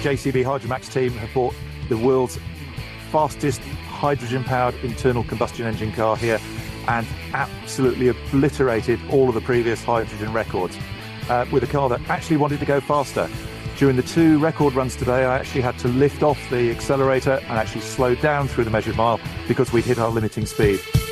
JCB Hydromax team have brought the world's fastest hydrogen-powered internal combustion engine car here and absolutely obliterated all of the previous hydrogen records with a car that actually wanted to go faster. During the 2 record runs today, I actually had to lift off the accelerator and actually slow down through the measured mile because we'd hit our limiting speed.